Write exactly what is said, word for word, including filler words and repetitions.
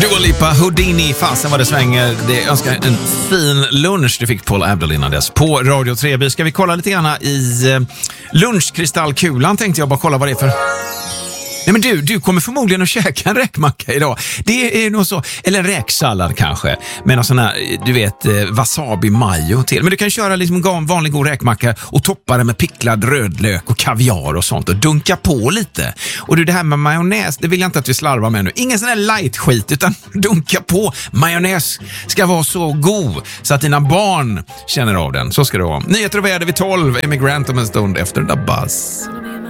Dua Lipa, Houdini, fasen vad det svänger. Det önskar en fin lunch du fick Paul Abdul innan dess på Radio tre. Ska vi kolla lite grann i eh, lunchkristallkulan, tänkte jag bara kolla vad det är för... Nej men du, du kommer förmodligen att käka en räkmacka idag. Det är nog så, eller en räksallad kanske. Med någon sån här, du vet, wasabi mayo till. Men du kan köra liksom en vanlig god räkmacka och toppa det med picklad rödlök och kaviar och sånt och dunka på lite. Och du, det här med majonnäs, det vill jag inte att vi slarvar med nu. Ingen sån här light skit, utan dunka på. Majonnäs ska vara så god så att dina barn känner av den. Så ska det vara. Nyheter och väder vid tolv. Amy Grant om en stund efter The Buzz.